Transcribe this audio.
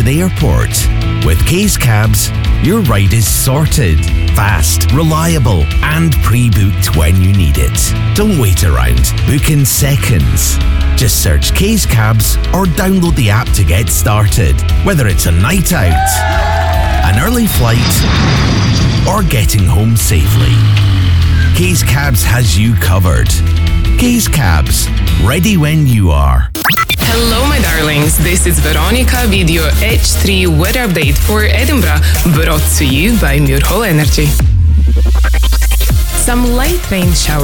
the airport. With Case Cabs, your ride is sorted, fast, reliable, and pre-booked when you need it. Don't wait around. Book in seconds. Just search Case Cabs or download the app to get started. Whether it's a night out, an early flight, or getting home safely, Case Cabs has you covered. Case Cabs, ready when you are. Hello, my darlings. This is Veronica with your H3 weather update for Edinburgh, brought to you by Muirhall Energy. Some light rain showers